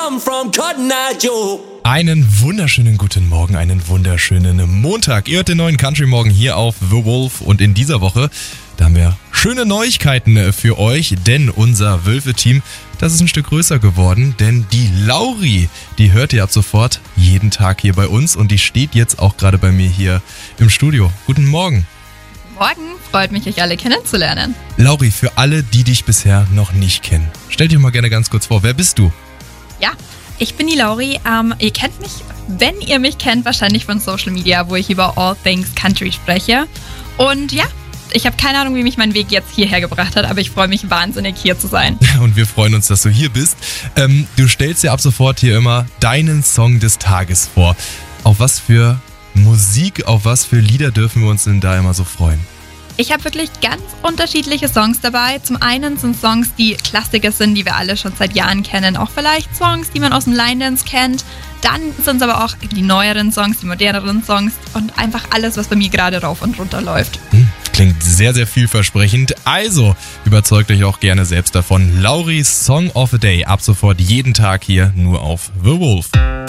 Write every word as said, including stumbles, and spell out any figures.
From Cotton Eye Joe. Einen wunderschönen guten Morgen, einen wunderschönen Montag. Ihr hört den neuen Country Morgen hier auf The Wolf und in dieser Woche, da haben wir schöne Neuigkeiten für euch, denn unser Wölfe-Team, das ist ein Stück größer geworden, denn die Lauri, die hört ihr ab sofort jeden Tag hier bei uns und die steht jetzt auch gerade bei mir hier im Studio. Guten Morgen. Morgen, freut mich, euch alle kennenzulernen. Lauri, für alle, die dich bisher noch nicht kennen, stell dir mal gerne ganz kurz vor, wer bist du? Ja, ich bin die Lauri. Ähm, ihr kennt mich, wenn ihr mich kennt, wahrscheinlich von Social Media, wo ich über All Things Country spreche. Und ja, ich habe keine Ahnung, wie mich mein Weg jetzt hierher gebracht hat, aber ich freue mich wahnsinnig, hier zu sein. Und wir freuen uns, dass du hier bist. Ähm, du stellst dir ab sofort hier immer deinen Song des Tages vor. Auf was für Musik, auf was für Lieder dürfen wir uns denn da immer so freuen? Ich habe wirklich ganz unterschiedliche Songs dabei. Zum einen sind Songs, die Klassiker sind, die wir alle schon seit Jahren kennen. Auch vielleicht Songs, die man aus dem Line-Dance kennt. Dann sind es aber auch die neueren Songs, die moderneren Songs und einfach alles, was bei mir gerade rauf und runter läuft. Hm, klingt sehr, sehr vielversprechend. Also überzeugt euch auch gerne selbst davon. Lauris Song of the Day ab sofort jeden Tag hier nur auf The Wolf.